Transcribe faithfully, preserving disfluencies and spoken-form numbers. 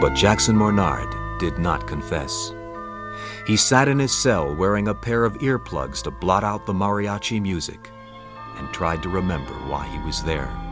But Jackson Mornard did not confess. He sat in his cell wearing a pair of earplugs to blot out the mariachi music and tried to remember why he was there.